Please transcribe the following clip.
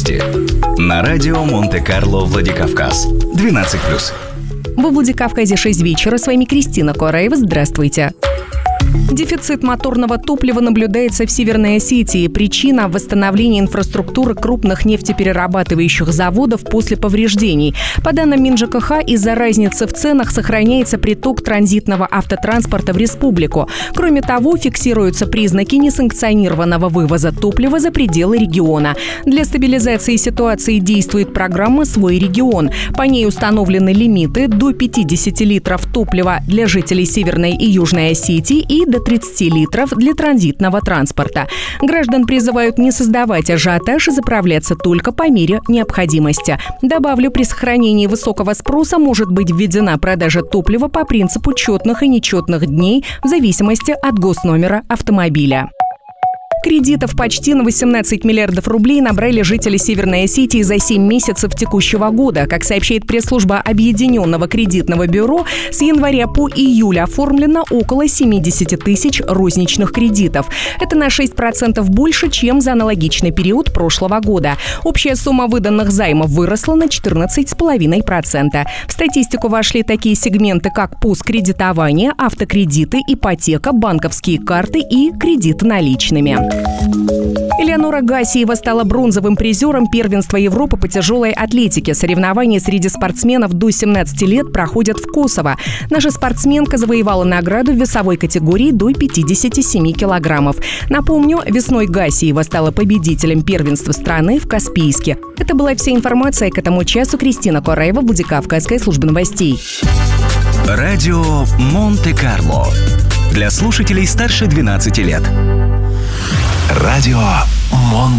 Новости. На радио Монте-Карло, Владикавказ. 12+. Во Владикавказе 6 вечера. С вами Кристина Кораева. Здравствуйте. Дефицит моторного топлива наблюдается в Северной Осетии. Причина – восстановление инфраструктуры крупных нефтеперерабатывающих заводов после повреждений. По данным МинЖКХ, из-за разницы в ценах сохраняется приток транзитного автотранспорта в республику. Кроме того, фиксируются признаки несанкционированного вывоза топлива за пределы региона. Для стабилизации ситуации действует программа «Свой регион». По ней установлены лимиты до 50 литров топлива для жителей Северной и Южной Осетии и до 30 литров для транзитного транспорта. Граждан призывают не создавать ажиотаж и заправляться только по мере необходимости. Добавлю, при сохранении высокого спроса может быть введена продажа топлива по принципу четных и нечетных дней в зависимости от госномера автомобиля. Кредитов почти на 18 миллиардов рублей набрали жители Северной Осетии за 7 месяцев текущего года. Как сообщает пресс-служба Объединенного кредитного бюро, с января по июль оформлено около 70 тысяч розничных кредитов. Это на 6% больше, чем за аналогичный период прошлого года. Общая сумма выданных займов выросла на 14,5%. В статистику вошли такие сегменты, как пуст-кредитование, автокредиты, ипотека, банковские карты и кредиты наличными. Элеонора Гасиева стала бронзовым призером первенства Европы по тяжелой атлетике. Соревнования среди спортсменов до 17 лет проходят в Косово. Наша спортсменка завоевала награду в весовой категории до 57 килограммов. Напомню, весной Гасиева стала победителем первенства страны в Каспийске. Это была вся информация к этому часу. Кристина Кораева, Владикавказская служба новостей. Радио Монте-Карло. Для слушателей старше 12 лет. Радио Монте-Карло.